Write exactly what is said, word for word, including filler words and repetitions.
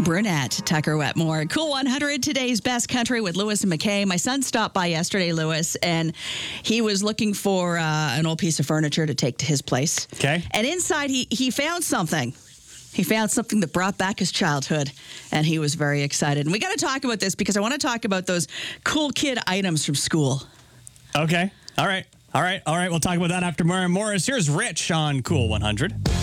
Brunette, Tucker Wetmore. Cool one hundred, today's best country with Lewis and McKay. My son stopped by yesterday, Lewis, and he was looking for uh, an old piece of furniture to take to his place. Okay. And inside, he, he found something. He found something that brought back his childhood, and he was very excited. And we got to talk about this because I want to talk about those cool kid items from school. Okay. All right. All right. All right. We'll talk about that after Mara Morris. Here's Rich on Cool one hundred.